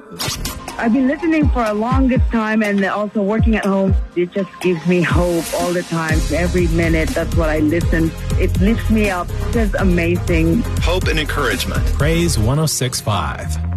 I've been listening for a longest time and also working at home. It just gives me hope all the time. Every minute, that's what I listen. It lifts me up. It's just amazing. Hope and encouragement. Praise 106.5.